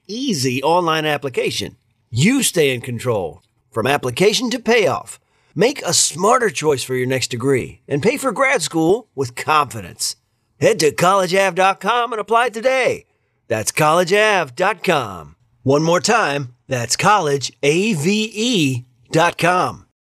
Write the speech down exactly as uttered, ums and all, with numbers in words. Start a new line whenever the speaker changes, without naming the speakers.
easy online application. You stay in control from application to payoff. Make a smarter choice for your next degree and pay for grad school with confidence. Head to college ave dot com and apply today. That's college ave dot com. One more time, that's college ave dot com.